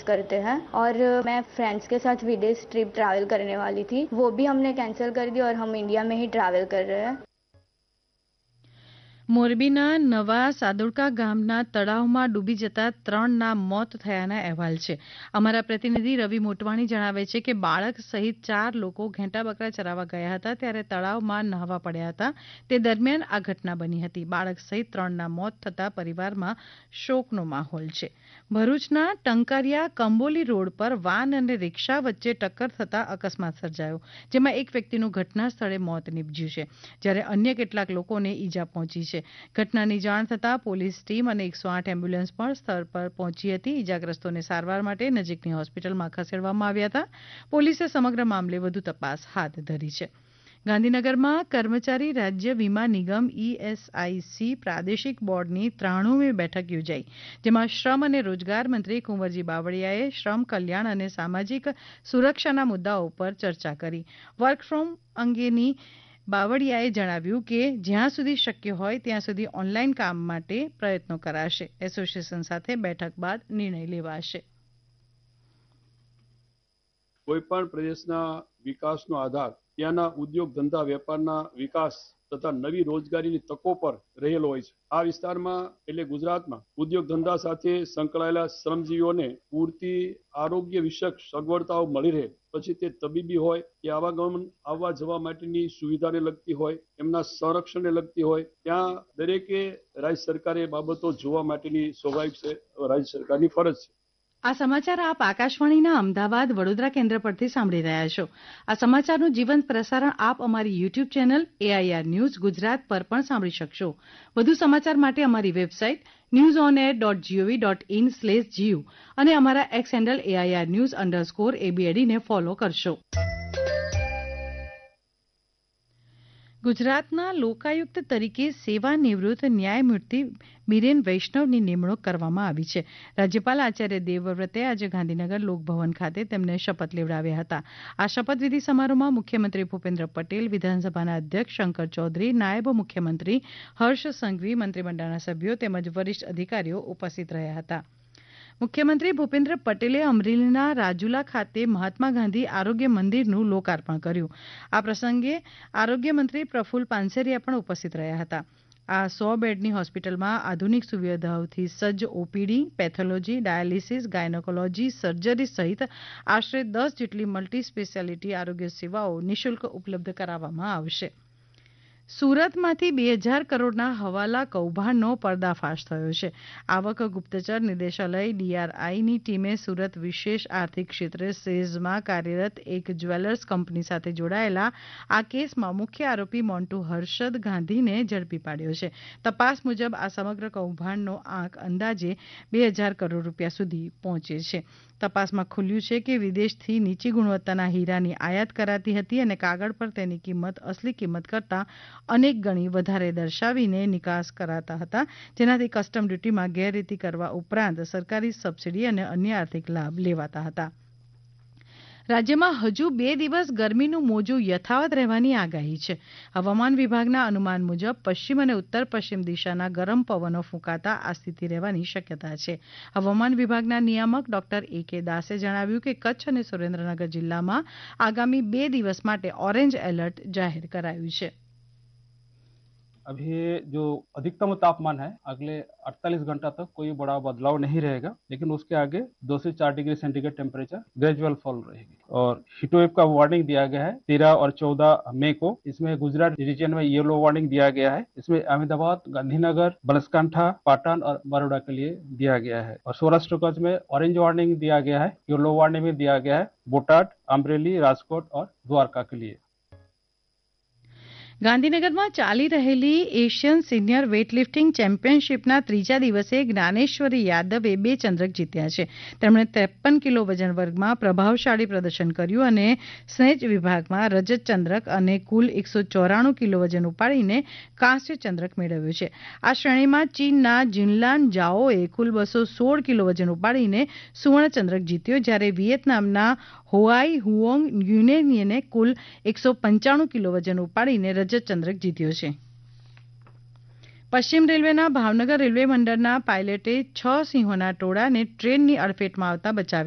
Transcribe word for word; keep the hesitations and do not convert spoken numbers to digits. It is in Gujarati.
करते हैं और मैं फ्रेंड्स के साथ विदेश ट्रिप ट्रैवल करने वाली थी, वो भी हमने कैंसिल कर दी और हम इंडिया में ही ट्रैवल कर रहे हैं। મોરબીના નવા સાદુડકા ગામના તળાવમાં ડૂબી જતા ત્રણના મોત થયાના અહેવાલ છે. અમારા પ્રતિનિધિ રવિ મોટવાણી જણાવે છે કે બાળક સહિત ચાર લોકો ઘેંટા બકરા ચરાવવા ગયા હતા ત્યારે તળાવમાં નહાવા પડ્યા હતા. તે દરમિયાન આ ઘટના બની હતી. બાળક સહિત ત્રણના મોત થતા પરિવારમાં શોકનો માહોલ છે. ભરૂચના ટંકારિયા કંબોલી રોડ પર વાન અને રિક્ષા વચ્ચે ટક્કર થતા અકસ્માત સર્જાયો, જેમાં એક વ્યક્તિનું ઘટના સ્થળે મોત નીપજ્યું છે, જ્યારે અન્ય કેટલાક લોકોને ઈજા પહોંચી છે. ઘટનાની જાણ થતાં પોલીસ ટીમ અને એકસો આઠ એમ્બ્યુલન્સ પણ સ્થળ પર પહોંચી હતી. ઈજાગ્રસ્તોને સારવાર માટે નજીકની હોસ્પિટલમાં ખસેડવામાં આવ્યા હતા. પોલીસે સમગ્ર મામલે વધુ તપાસ હાથ ધરી છે. ગાંધીનગરમાં કર્મચારી રાજ્ય વીમા નિગમ ઈએસઆઈસી પ્રાદેશિક બોર્ડની ત્રાણુમી બેઠક યોજાઈ, જેમાં શ્રમ અને રોજગાર મંત્રી કુંવરજી બાવળિયાએ શ્રમ કલ્યાણ અને સામાજિક સુરક્ષાના મુદ્દાઓ પર ચર્ચા કરી. વર્ક ફ્રોમ અંગેની બાવળિયાએ જણાવ્યું કે જ્યાં સુધી શક્ય હોય ત્યાં સુધી ઓનલાઈન કામ માટે પ્રયત્નો કરાશે. એસોસિએશન સાથે બેઠક બાદ નિર્ણય લેવાશે. કોઈપણ પ્રદેશના વિકાસનો આધાર ત્યાંના ઉદ્યોગ ધંધા વેપારના વિકાસ તથા નવી રોજગારીની તકો પર રહેલો હોય છે. આ વિસ્તારમાં એટલે ગુજરાતમાં ઉદ્યોગ ધંધા સાથે સંકળાયેલા શ્રમજીવીઓને પૂરતી આરોગ્ય વિષયક સગવડતાઓ મળી રહે, પછી તે તબીબી હોય કે આવાગમન આવવા જવા માટેની સુવિધાને લગતી હોય, એમના સંરક્ષણને લગતી હોય, ત્યાં દરેકે રાજ્ય સરકારે બાબતો જોવા માટેની સ્વાભાવિક છે, રાજ્ય સરકારની ફરજ છે. આ સમાચાર આપ આકાશવાણીના અમદાવાદ વડોદરા કેન્દ્ર પરથી સાંભળી રહ્યા છો. આ સમાચારનું જીવંત પ્રસારણ આપ અમારી YouTube channel AIR news Gujarat પર પણ સાંભળી શકશો. વધુ સમાચાર માટે અમારી website news on air dot GOV dot in slash GU અને અમારા x handle AIR news underscore એબીએડીને follow કરશો. ગુજરાતના લોકાયુક્ત તરીકે સેવા નિવૃત્ત ન્યાયમૂર્તિ બિરેન વૈષ્ણવની નિમણૂક કરવામાં આવી છે. રાજ્યપાલ આચાર્ય દેવવ્રતે આજે ગાંધીનગર લોકભવન ખાતે તેમને શપથ લેવડાવ્યા હતા. આ શપથવિધિ સમારોહમાં મુખ્યમંત્રી ભૂપેન્દ્ર પટેલ, વિધાનસભાના અધ્યક્ષ શંકર ચૌધરી, નાયબ મુખ્યમંત્રી હર્ષ સંઘવી, મંત્રીમંડળના સભ્યો તેમજ વરિષ્ઠ અધિકારીઓ ઉપસ્થિત રહ્યા હતા. મુખ્યમંત્રી ભૂપેન્દ્ર પટેલે અમરેલીના રાજુલા ખાતે મહાત્મા ગાંધી આરોગ્ય મંદિરનું લોકાર્પણ કર્યું. આ પ્રસંગે આરોગ્ય મંત્રી પ્રફુલ્લ પાનસેરિયા પણ ઉપસ્થિત રહ્યા હતા. આ સો બેડની હોસ્પિટલમાં આધુનિક સુવિધાઓથી સજ્જ OPD, pathology, dialysis, gynaecology, surgery સહિત આશરે દસ જેટલી મલ્ટી સ્પેશિયાલિટી આરોગ્ય સેવાઓ નિઃશુલ્ક ઉપલબ્ધ કરાવવામાં આવશે. સુરતમાંથી બે હજાર કરોડના હવાલા કૌભાંડનો પર્દાફાશ થયો છે. આવક ગુપ્તચર નિદેશાલય ડીઆરઆઈની ટીમે સુરત વિશેષ આર્થિક ક્ષેત્રે સેઝમાં કાર્યરત એક જ્વેલર્સ કંપની સાથે જોડાયેલા આ કેસમાં મુખ્ય આરોપી મોન્ટુ હર્ષદ ગાંધીને ઝડપી પાડ્યો છે. તપાસ મુજબ આ સમગ્ર કૌભાંડનો આંક અંદાજે બે હજાર કરોડ રૂપિયા સુધી પહોંચે છે. તપાસમાં ખુલ્યું છે કે વિદેશથી નીચી ગુણવત્તાના હીરાની આયાત કરાતી હતી અને કાગળ પર તેની કિંમત અસલી કિંમત કરતાં અનેક ગણી વધારે દર્શાવીને નિકાસ કરાતા હતા, જેનાથી કસ્ટમ ડ્યુટીમાં ગેરરીતિ કરવા ઉપરાંત સરકારી સબસિડી અને અન્ય આર્થિક લાભ લેવાતા હતા. રાજ્યમાં હજુ બે દિવસ ગરમીનું મોજું યથાવત રહેવાની આગાહી છે. હવામાન વિભાગના અનુમાન મુજબ પશ્ચિમ અને ઉત્તર પશ્ચિમ દિશાના ગરમ પવનો ફૂંકાતા આ સ્થિતિ રહેવાની શક્યતા છે. હવામાન વિભાગના નિયામક ડોક્ટર એ કે દાસે જણાવ્યું કે કચ્છ અને સુરેન્દ્રનગર જિલ્લામાં આગામી બે દિવસ માટે ઓરેન્જ એલર્ટ જાહેર કરાયું છે. अभी जो अधिकतम तापमान है अगले अड़तालीस घंटा तक कोई बड़ा बदलाव नहीं रहेगा, लेकिन उसके आगे दो से चार degree centigrade temperature gradual fall रहेगी. और हीटवेव का वार्निंग दिया गया है तेरह और चौदह मई को. इसमें गुजरात रीजन में येलो वार्निंग दिया गया है. इसमें अहमदाबाद, गांधीनगर, बनासकांठा, पाटन और बड़ौदा के लिए दिया गया है. और सौराष्ट्र कच्छ में ऑरेंज वार्निंग दिया गया है, येलो वार्निंग भी दिया गया है बोटाद, अमरेली, राजकोट और द्वारका के लिए. ગાંધીનગરમાં ચાલી રહેલી એશિયન સિનિયર વેઇટલિફ્ટિંગ ચેમ્પિયનશિપના ત્રીજા દિવસે જ્ઞાનેશ્વરી યાદવે બે ચંદ્રક જીત્યા છે. તેમણે ત્રેપન કિલો વજન વર્ગમાં પ્રભાવશાળી પ્રદર્શન કર્યું અને સ્નેચ વિભાગમાં રજત ચંદ્રક અને કુલ એકસો ચોરાણું કિલો વજન ઉપાડીને કાંસ્ય ચંદ્રક મેળવ્યો છે. આ શ્રેણીમાં ચીનના જિનલાન જાઓએ કુલ બસો સોળ કિલો વજન ઉપાડીને સુવર્ણ ચંદ્રક જીત્યો, જ્યારે વિયેતનામના હોઆઈ હુઓંગ યુનેનિયને કુલ એકસો પંચાણું કિલો વજન ઉપાડીને રજત ચંદ્રક જીત્યો છે. પશ્ચિમ રેલવેના ભાવનગર રેલવે મંડળના પાયલટે છ સિંહોના ટોળાને ટ્રેનની અડફેટમાં આવતા બચાવ્યા.